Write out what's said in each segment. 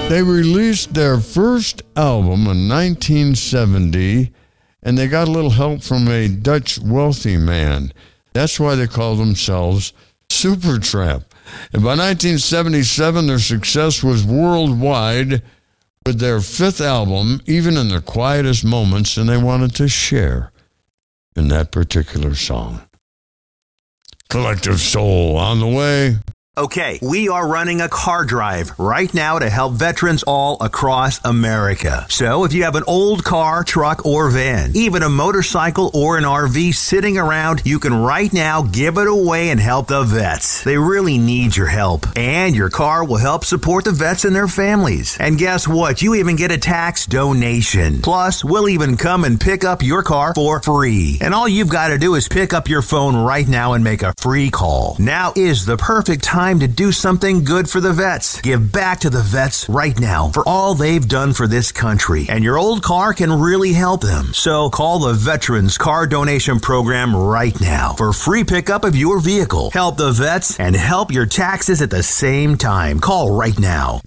They released their first album in 1970, and they got a little help from a Dutch wealthy man. That's why they call themselves Supertramp. And by 1977, their success was worldwide with their fifth album, even in their quietest moments, and they wanted to share in that particular song. Collective Soul on the way. Okay, we are running a car drive right now to help veterans all across America. So if you have an old car, truck, or van, even a motorcycle or an RV sitting around, you can right now give it away and help the vets. They really need your help. And your car will help support the vets and their families. And guess what? You even get a tax donation. Plus, we'll even come and pick up your car for free. And all you've got to do is pick up your phone right now and make a free call. Now is the perfect time to do something good for the vets. Give back to the vets right now for all they've done for this country. And your old car can really help them. So call the Veterans Car Donation Program right now for free pickup of your vehicle. Help the vets and help your taxes at the same time. Call right now.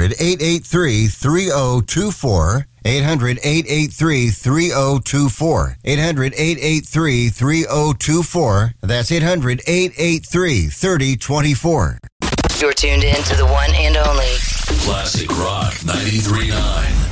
800-883-3024. 800-883-3024. 800-883-3024. That's 800-883-3024. You're tuned in to the one and only Classic Rock 93.9.